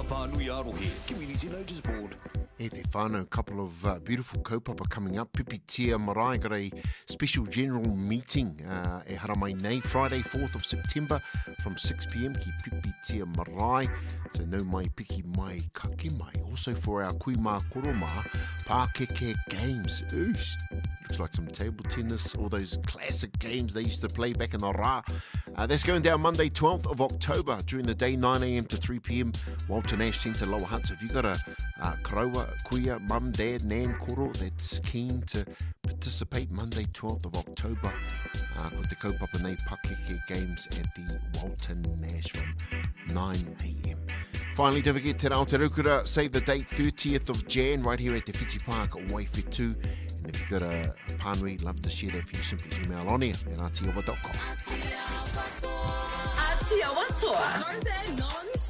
Whānui Arohe, Community Notice Board. E te whānau, a couple of beautiful kaupapa coming up. Pipitia Marae got a special general meeting e haramai nei, Friday 4th of September from 6 p.m. ki Pipitia Marae. So no mai piki mai kake mai. Also for our Kui Mā Koroma Pākeke games. Oosh, looks like some table tennis, all those classic games they used to play back in the rā. That's going down Monday 12th of October during the day, 9 a.m. to 3 p.m. Walter Nash Centre, Lower Hutt. So if you've got a karaua, kuia, mum, dad, nan, koro that's keen to participate, Monday 12th of October, ko te kaupapa nei Pākeke games at the Walter Nash from 9 a.m. Finally, don't forget Te Rao Te Raukura, save the date 30th of Jan right here at Te Whiti Park, Waiwhetu. And if you've got a pānui, love to share that for you, simply email on here at aotearoa.com. Aotearoa. So they're non